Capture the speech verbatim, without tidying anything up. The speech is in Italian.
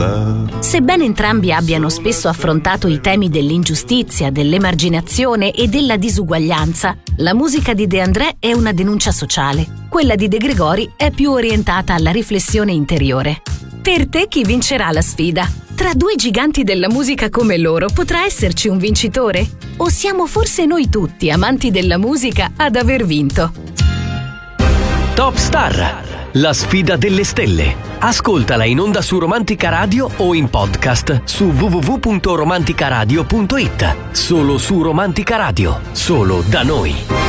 Sebbene entrambi abbiano spesso affrontato i temi dell'ingiustizia, dell'emarginazione e della disuguaglianza, la musica di De André è una denuncia sociale. Quella di De Gregori è più orientata alla riflessione interiore. Per te chi vincerà la sfida? Tra due giganti della musica come loro potrà esserci un vincitore? O siamo forse noi tutti, amanti della musica, ad aver vinto? Top Star, la sfida delle stelle. Ascoltala in onda su Romantica Radio o in podcast su w w w punto romanticaradio punto it. Solo su Romantica Radio, solo da noi.